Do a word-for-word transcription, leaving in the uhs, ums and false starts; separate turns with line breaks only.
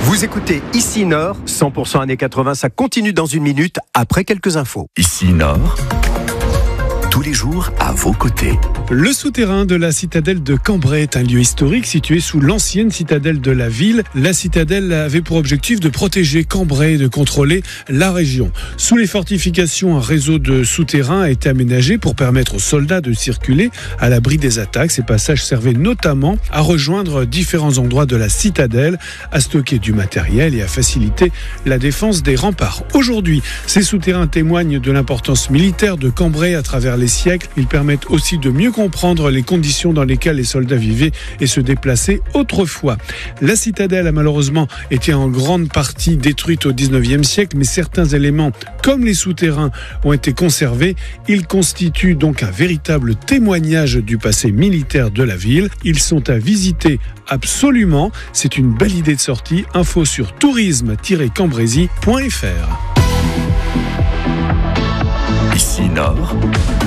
Vous écoutez Ici Nord, cent pour cent années quatre-vingts, ça continue dans une minute, après quelques infos.
Ici Nord, tous les jours à vos côtés.
Le souterrain de la citadelle de Cambrai est un lieu historique situé sous l'ancienne citadelle de la ville. La citadelle avait pour objectif de protéger Cambrai et de contrôler la région. Sous les fortifications, un réseau de souterrains a été aménagé pour permettre aux soldats de circuler à l'abri des attaques. Ces passages servaient notamment à rejoindre différents endroits de la citadelle, à stocker du matériel et à faciliter la défense des remparts. Aujourd'hui, ces souterrains témoignent de l'importance militaire de Cambrai à travers les siècles. Ils permettent aussi de mieux comprendre les conditions dans lesquelles les soldats vivaient et se déplaçaient autrefois. La citadelle a malheureusement été en grande partie détruite au dix-neuvième siècle, mais certains éléments, comme les souterrains, ont été conservés. Ils constituent donc un véritable témoignage du passé militaire de la ville. Ils sont à visiter absolument. C'est une belle idée de sortie. Info sur tourisme tiret cambrésis point f r.
Ici Nord.